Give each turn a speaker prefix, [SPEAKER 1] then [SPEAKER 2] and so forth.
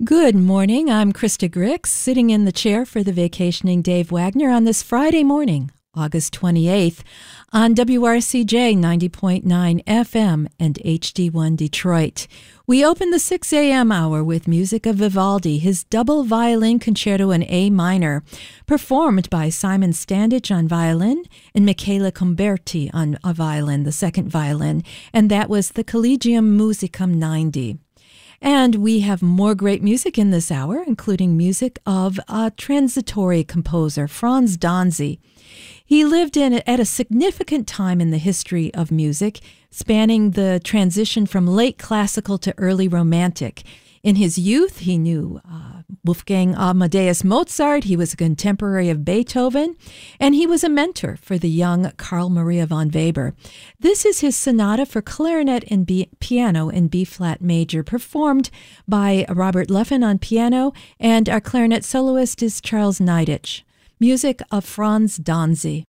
[SPEAKER 1] Good morning. I'm Krista Grix, sitting in the chair for the vacationing Dave Wagner on this Friday morning, August 28th, on WRCJ 90.9 FM and HD1 Detroit. We open the 6 a.m. hour with music of Vivaldi, his double violin concerto in A minor, performed by Simon Standage on violin and Michele Comberti on a violin, the second violin, and that was the Collegium Musicum 90. And we have more great music in this hour, including music of a transitory composer, Franz Danzy. He lived at a significant time in the history of music, spanning the transition from late classical to early romantic. In his youth, he knew Wolfgang Amadeus Mozart. He was a contemporary of Beethoven, and he was a mentor for the young Carl Maria von Weber. This is his sonata for clarinet and piano in B-flat major, performed by Robert Leffen on piano, and our clarinet soloist is Charles Neidich. Music of Franz Danzy.